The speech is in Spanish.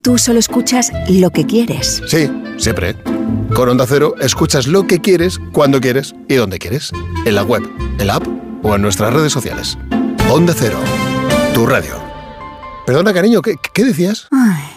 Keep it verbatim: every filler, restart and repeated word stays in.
Tú solo escuchas lo que quieres. Sí, siempre. Con Onda Cero escuchas lo que quieres, cuando quieres y donde quieres. En la web, en la app o en nuestras redes sociales. Onda Cero, tu radio. Perdona, cariño, ¿qué, qué decías? Ay.